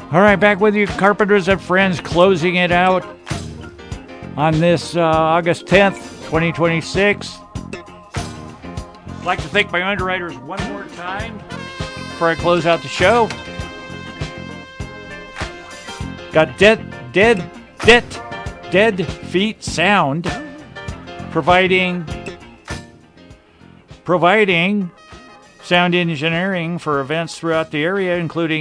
All right, back with you, Carpenters and Friends, closing it out on this August 10th, 2026. I'd like to thank my underwriters one more time before I close out the show. Got Dead Feet Sound, providing sound engineering for events throughout the area, including